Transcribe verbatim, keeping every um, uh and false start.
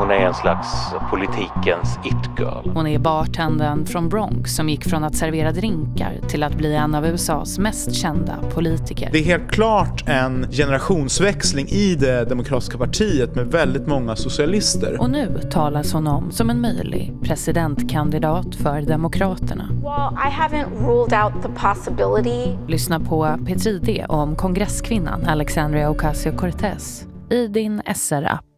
hon är en slags politikens it-girl. Hon är bartendern från Bronx som gick från att servera drinkar till att bli en av U S A:s mest kända politiker. Det är helt klart en generationsväxling i det demokratiska partiet med väldigt många socialister. Och nu talas hon om som en möjlig presidentkandidat för Demokraterna. Well, I haven't ruled out the possibility. Lyssna på P tre D om kongresskvinnan Alexandria Ocasio-Cortez i din S R-app.